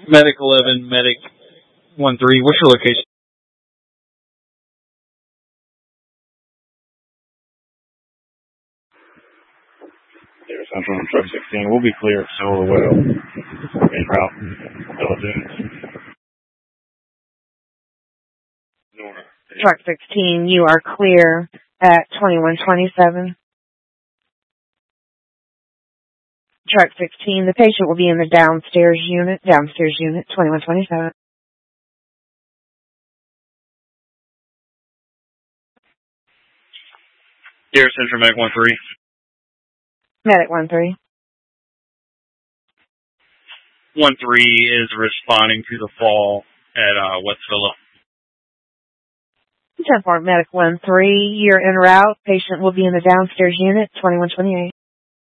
Medic 11, Medic 13. What's your location? There's Central on truck 16. We'll be clear at Solar Well. En route. Truck 16, you are clear at 2127. Truck 16, the patient will be in the downstairs unit, 2127. Dear Central, Medic 13. Medic 13. 13 is responding to the fall at West Villa. 10-4, Medic 13, you're en route. Patient will be in the downstairs unit, 2128.